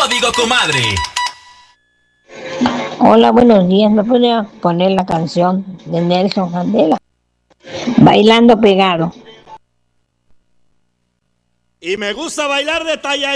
Código Comadre. Hola, buenos días. ¿Me podría poner la canción de Nelson Mandela? Bailando pegado. Y me gusta bailar de talla